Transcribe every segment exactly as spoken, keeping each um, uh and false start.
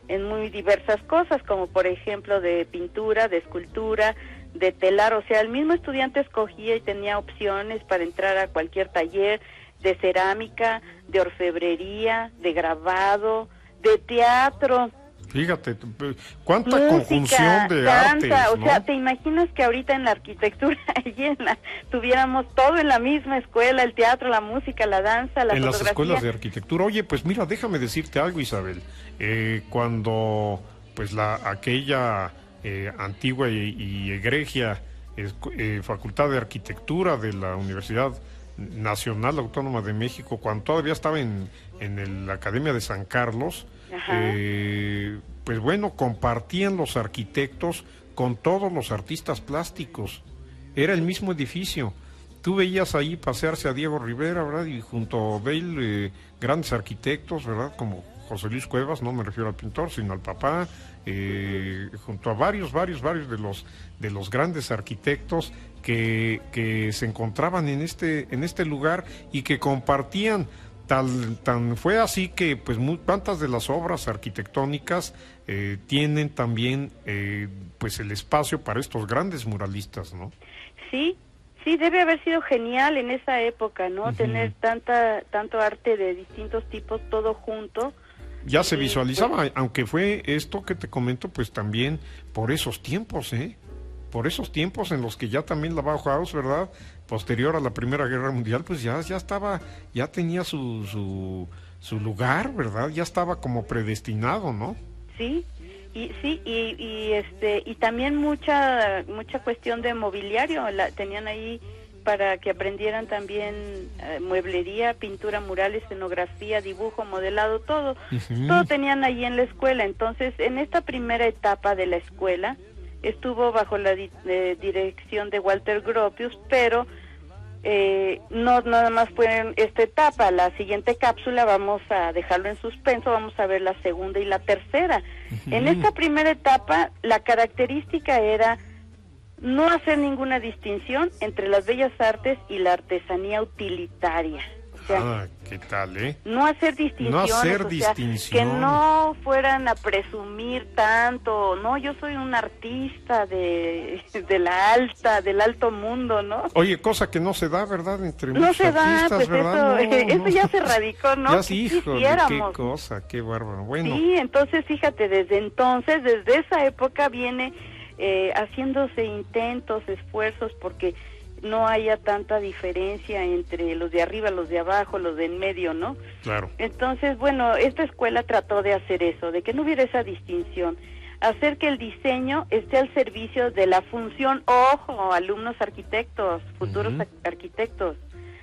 en muy diversas cosas, como por ejemplo de pintura, de escultura, de telar. O sea, el mismo estudiante escogía y tenía opciones para entrar a cualquier taller de cerámica, de orfebrería, de grabado, de teatro. Fíjate, cuánta Música, conjunción de danza, artes, o ¿no? sea, ¿te imaginas que ahorita en la arquitectura allí en la, tuviéramos todo en la misma escuela, el teatro, la música, la danza, la en fotografía? las escuelas de arquitectura. Oye, pues mira, déjame decirte algo, Isabel. Eh, cuando, pues la aquella eh, antigua y, y egregia eh, eh, Facultad de Arquitectura de la Universidad Nacional Autónoma de México, cuando todavía estaba en, en el, la Academia de San Carlos, eh, pues bueno, compartían los arquitectos con todos los artistas plásticos. Era el mismo edificio. Tú veías ahí pasearse a Diego Rivera, ¿verdad? Y junto a él eh, grandes arquitectos, ¿verdad? Como José Luis Cuevas, no me refiero al pintor, sino al papá, eh, junto a varios, varios, varios de los de los grandes arquitectos que, que se encontraban en este, en este lugar y que compartían. Tal, tan fue así que pues muy, tantas de las obras arquitectónicas eh, tienen también eh, pues el espacio para estos grandes muralistas, ¿no? Sí, sí, debe haber sido genial en esa época, ¿no? Uh-huh. Tener tanta, tanto arte de distintos tipos, todo junto. Ya se y, visualizaba, pues, aunque fue esto que te comento, pues también por esos tiempos, ¿eh? Por esos tiempos en los que ya también la Bauhaus, ¿verdad? Posterior a la Primera Guerra Mundial, pues ya, ya estaba, ya tenía su, su, su lugar, ¿verdad? Ya estaba como predestinado, ¿no? Sí, y sí, y, y este, y también mucha, mucha cuestión de mobiliario, la, tenían ahí para que aprendieran también eh, mueblería, pintura mural, escenografía, dibujo, modelado, todo, uh-huh. todo tenían ahí en la escuela. Entonces, en esta primera etapa de la escuela, estuvo bajo la di eh, dirección de Walter Gropius, pero eh, no nada más fue en esta etapa. La siguiente cápsula vamos a dejarlo en suspenso, vamos a ver la segunda y la tercera. Uh-huh. En esta primera etapa, la característica era no hacer ninguna distinción entre las bellas artes y la artesanía utilitaria. O sea, ah, ¿qué tal, eh? No hacer distinciones, no hacer o distinción. sea, que no fueran a presumir tanto, no, yo soy un artista de, de la alta, del alto mundo, ¿no? Oye, cosa que no se da, ¿verdad? Entre no muchos se da, artistas, pues ¿verdad? eso, no, eso no. ya se radicó, ¿no? Ya sí, hijo, qué cosa, qué bárbaro. Bueno. Sí, entonces fíjate, desde entonces, desde esa época viene eh, haciéndose intentos, esfuerzos, porque no haya tanta diferencia entre los de arriba, los de abajo, los de en medio, ¿no? Claro. Entonces, bueno, esta escuela trató de hacer eso, de que no hubiera esa distinción, hacer que el diseño esté al servicio de la función, ojo, alumnos arquitectos, futuros uh-huh. arquitectos,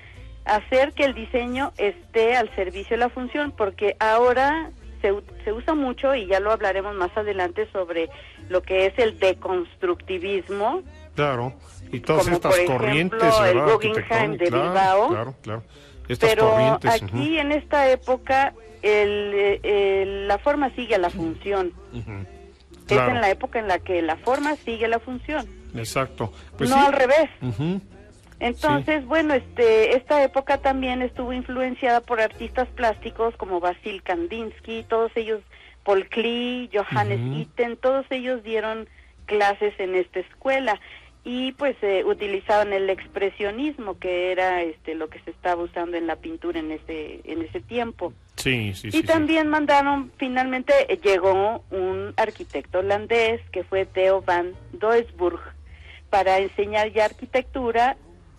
hacer que el diseño esté al servicio de la función, porque ahora se, se usa mucho, y ya lo hablaremos más adelante, sobre lo que es el deconstructivismo. Claro, y todas como estas por corrientes, ejemplo, el ¿verdad? Guggenheim de claro, Bilbao. Claro, claro. Estas Pero corrientes, aquí uh-huh. en esta época el, el, la forma sigue a la función. Uh-huh. Claro. Es en la época en la que la forma sigue a la función. Exacto. Pues no sí. al revés. Uh-huh. Entonces, sí. bueno, este, esta época también estuvo influenciada por artistas plásticos como Vasil Kandinsky, todos ellos, Paul Klee, Johannes uh-huh. Itten, todos ellos dieron clases en esta escuela. Y pues eh, utilizaban el expresionismo, que era este lo que se estaba usando en la pintura en ese en ese tiempo. Sí, sí, y sí. también sí. mandaron, finalmente eh, llegó un arquitecto holandés, que fue Theo van Doesburg, para enseñar ya arquitectura,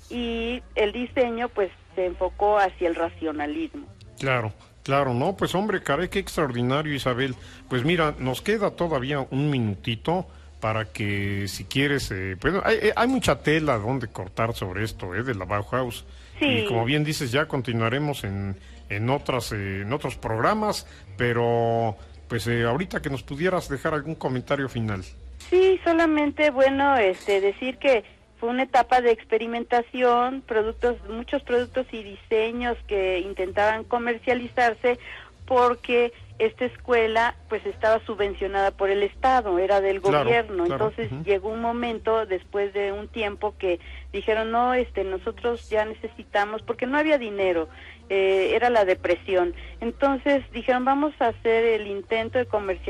y el diseño pues se enfocó hacia el racionalismo. Claro. Claro, no, pues hombre, caray, qué extraordinario, Isabel. Pues mira, nos queda todavía un minutito para que, si quieres, eh, pues hay, hay mucha tela donde cortar sobre esto, eh, de la Bauhaus. Sí. Y como bien dices, ya continuaremos en, en, otras, eh, en otros programas, pero pues eh, ahorita que nos pudieras dejar algún comentario final. Sí, solamente, bueno, este decir que fue una etapa de experimentación, productos, muchos productos y diseños que intentaban comercializarse, porque esta escuela pues estaba subvencionada por el Estado, era del gobierno. Claro, claro. Entonces uh-huh. llegó un momento, después de un tiempo, que dijeron, no, este nosotros ya necesitamos, porque no había dinero, eh, era la depresión. Entonces dijeron, vamos a hacer el intento de comercializar